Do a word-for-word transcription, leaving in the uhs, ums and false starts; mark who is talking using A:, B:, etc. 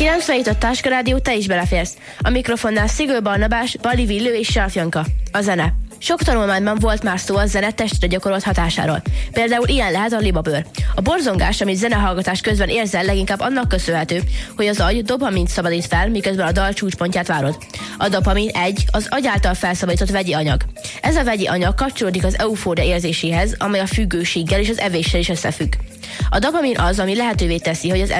A: kilencvenhét a Táska Rádió, te is beleférsz. A mikrofonnál Szigő Barnabás, Bali Villő és Sarf Janka. A zene. Sok tanulmányban volt már szó a zene testre gyakorolt hatásáról. Például ilyen lehet a libabőr. A borzongás, amit zenehallgatás közben érzel, leginkább annak köszönhető, hogy az agy dopamint szabadít fel, miközben a dal csúcspontját várod. A dopamin egy az agy által felszabadított vegyi anyag. Ez a vegyi anyag kapcsolódik az eufória érzéséhez, amely a függőséggel és az evéssel is összefügg. A dopamin az, ami lehetővé teszi, hogy az